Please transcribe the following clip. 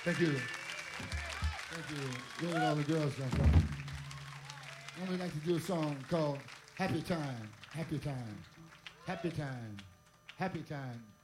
Thank you. Thank you. Really all the girls gonna come. I would like to do a song called Happy Time, Happy Time, Happy Time, Happy Time.